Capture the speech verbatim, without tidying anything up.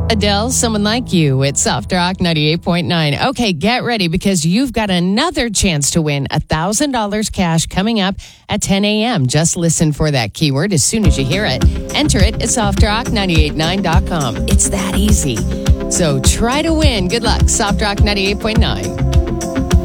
Adele, Someone Like You at Soft Rock ninety-eight point nine. Okay, get ready because you've got another chance to win one thousand dollars cash coming up at ten a.m. Just listen for that keyword as soon as you hear it. Enter it at soft rock nine eight nine dot com. It's that easy. So try to win. Good luck. Soft Rock ninety-eight point nine.